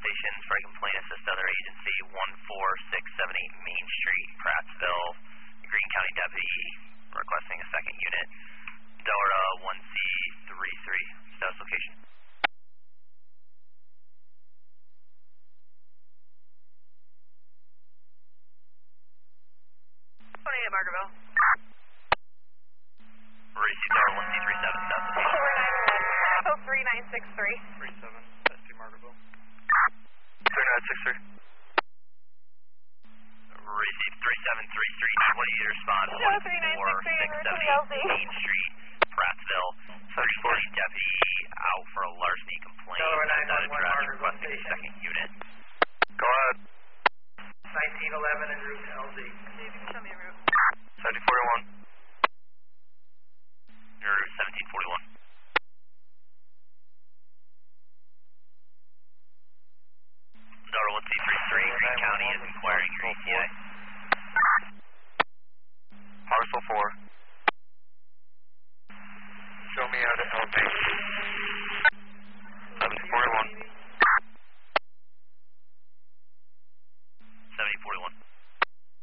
station for a complaint assist other agency 14678 Main Street, Prattsville. Greene County deputy requesting a second unit. Delta 1C33, status location. 28 Margaretville. Receive Delta 1C37, status location. 3963. 37, ST Margaretville. 3963. Receive 3733, what do you respond? 14678 Main Street, Prattsville. Greene deputy out for a larceny complaint. That address requesting a second unit. Go ahead. 1911 en route to LZ. Dave, you can show me a route. 1741. Your route 1741. Delta 1C33, Greene County is inquiring